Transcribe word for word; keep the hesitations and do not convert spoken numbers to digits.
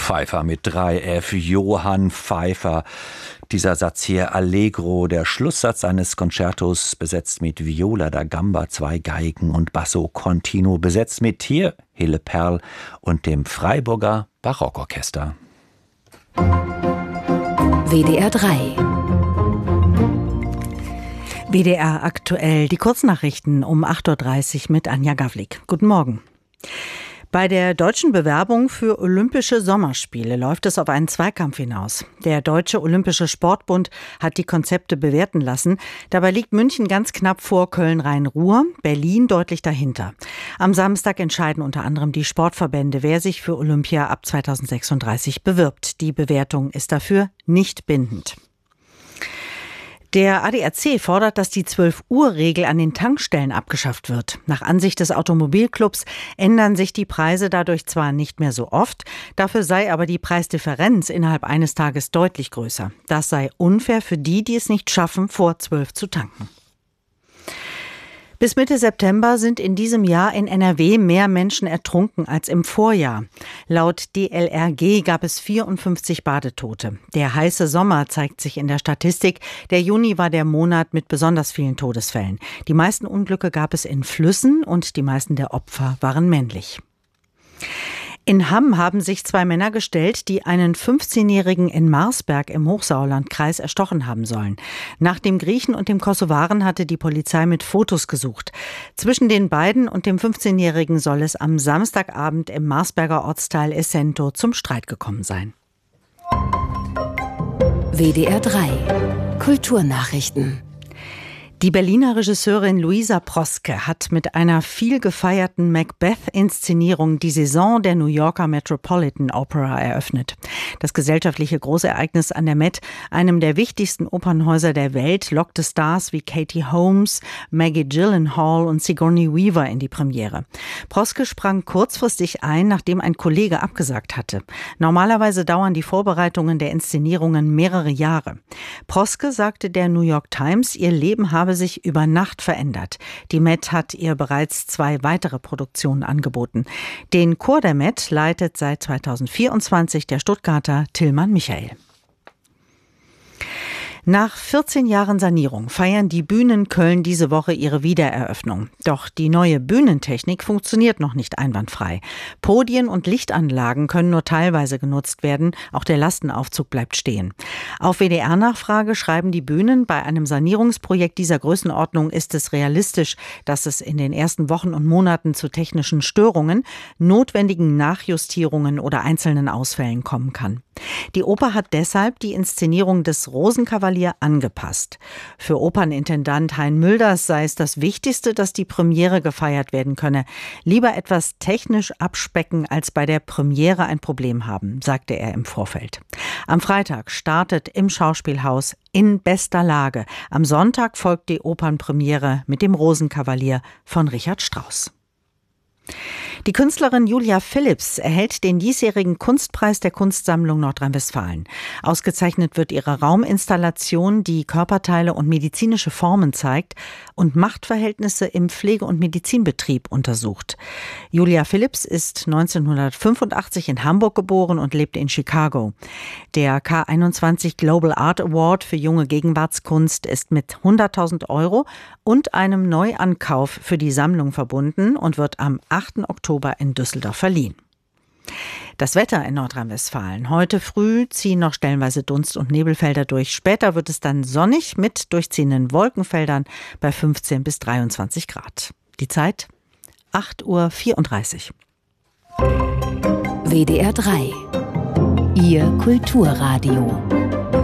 Pfeiffer mit drei F, Johann Pfeiffer. Dieser Satz hier, Allegro, der Schlusssatz eines Concertos, besetzt mit Viola da Gamba, zwei Geigen und Basso Continuo, besetzt mit hier Hille Perl und dem Freiburger Barockorchester. W D R drei. W D R aktuell, die Kurznachrichten um acht Uhr dreißig mit Anja Gawlik. Guten Morgen. Bei der deutschen Bewerbung für Olympische Sommerspiele läuft es auf einen Zweikampf hinaus. Der Deutsche Olympische Sportbund hat die Konzepte bewerten lassen. Dabei liegt München ganz knapp vor Köln-Rhein-Ruhr, Berlin deutlich dahinter. Am Samstag entscheiden unter anderem die Sportverbände, wer sich für Olympia ab zweitausendsechsunddreißig bewirbt. Die Bewertung ist dafür nicht bindend. Der A D A C fordert, dass die zwölf-Uhr-Regel an den Tankstellen abgeschafft wird. Nach Ansicht des Automobilclubs ändern sich die Preise dadurch zwar nicht mehr so oft, dafür sei aber die Preisdifferenz innerhalb eines Tages deutlich größer. Das sei unfair für die, die es nicht schaffen, vor zwölf zu tanken. Bis Mitte September sind in diesem Jahr in N R W mehr Menschen ertrunken als im Vorjahr. Laut D L R G gab es vierundfünfzig Badetote. Der heiße Sommer zeigt sich in der Statistik. Der Juni war der Monat mit besonders vielen Todesfällen. Die meisten Unglücke gab es in Flüssen und die meisten der Opfer waren männlich. In Hamm haben sich zwei Männer gestellt, die einen fünfzehnjährigen in Marsberg im Hochsauerlandkreis erstochen haben sollen. Nach dem Griechen und dem Kosovaren hatte die Polizei mit Fotos gesucht. Zwischen den beiden und dem fünfzehnjährigen soll es am Samstagabend im Marsberger Ortsteil Essento zum Streit gekommen sein. W D R drei. Kulturnachrichten. Die Berliner Regisseurin Luisa Proske hat mit einer viel gefeierten Macbeth-Inszenierung die Saison der New Yorker Metropolitan Opera eröffnet. Das gesellschaftliche Großereignis an der Met, einem der wichtigsten Opernhäuser der Welt, lockte Stars wie Katie Holmes, Maggie Gyllenhaal und Sigourney Weaver in die Premiere. Proske sprang kurzfristig ein, nachdem ein Kollege abgesagt hatte. Normalerweise dauern die Vorbereitungen der Inszenierungen mehrere Jahre. Proske sagte der New York Times, ihr Leben habe sich über Nacht verändert. Die Met hat ihr bereits zwei weitere Produktionen angeboten. Den Chor der Met leitet seit zweitausendvierundzwanzig der Stuttgarter Tillmann Michael. Nach vierzehn Jahren Sanierung feiern die Bühnen Köln diese Woche ihre Wiedereröffnung. Doch die neue Bühnentechnik funktioniert noch nicht einwandfrei. Podien und Lichtanlagen können nur teilweise genutzt werden. Auch der Lastenaufzug bleibt stehen. Auf W D R-Nachfrage schreiben die Bühnen, bei einem Sanierungsprojekt dieser Größenordnung ist es realistisch, dass es in den ersten Wochen und Monaten zu technischen Störungen, notwendigen Nachjustierungen oder einzelnen Ausfällen kommen kann. Die Oper hat deshalb die Inszenierung des Rosenkavaliers angepasst. Für Opernintendant Hein Mülders sei es das Wichtigste, dass die Premiere gefeiert werden könne. Lieber etwas technisch abspecken, als bei der Premiere ein Problem haben, sagte er im Vorfeld. Am Freitag startet im Schauspielhaus in bester Lage. Am Sonntag folgt die Opernpremiere mit dem Rosenkavalier von Richard Strauss. Die Künstlerin Julia Philipps erhält den diesjährigen Kunstpreis der Kunstsammlung Nordrhein-Westfalen. Ausgezeichnet wird ihre Rauminstallation, die Körperteile und medizinische Formen zeigt und Machtverhältnisse im Pflege- und Medizinbetrieb untersucht. Julia Philipps ist neunzehnhundertfünfundachtzig in Hamburg geboren und lebt in Chicago. Der K einundzwanzig Global Art Award für junge Gegenwartskunst ist mit hunderttausend Euro und einem Neuankauf für die Sammlung verbunden und wird am achten Oktober in Düsseldorf verliehen. Das Wetter in Nordrhein-Westfalen. Heute früh ziehen noch stellenweise Dunst- und Nebelfelder durch. Später wird es dann sonnig mit durchziehenden Wolkenfeldern bei fünfzehn bis dreiundzwanzig Grad. Die Zeit acht Uhr vierunddreißig. W D R drei. Ihr Kulturradio.